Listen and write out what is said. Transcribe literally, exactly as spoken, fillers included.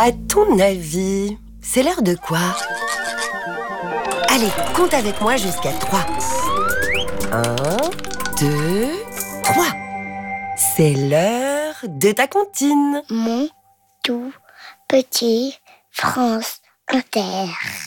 À ton avis, c'est l'heure de quoi? Allez, compte avec moi jusqu'à trois. Un, deux, trois. C'est l'heure de ta comptine. Mon tout petit France Inter.